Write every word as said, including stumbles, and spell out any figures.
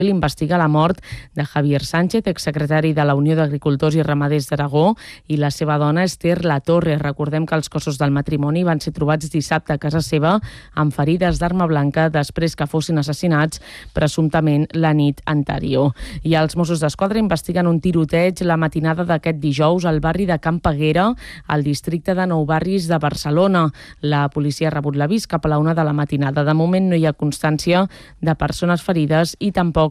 investiga la mort de Javier Sánchez, exsecretari de la Unió d'Agricultors i Ramaders d'Aragó, i la seva dona Esther Latorre. Recordem que els cossos del matrimoni van ser trobats dissabte a casa seva amb ferides d'arma blanca després que fossin assassinats presumptament la nit anterior. I els Mossos d'Esquadra investiguen un tiroteig la matinada d'aquest dijous al barri de Can Peguera, al districte de Nou Barris de Barcelona. La policia ha rebut l'avís cap a la una de la matinada. De moment no hi ha constància de persones ferides i tampoc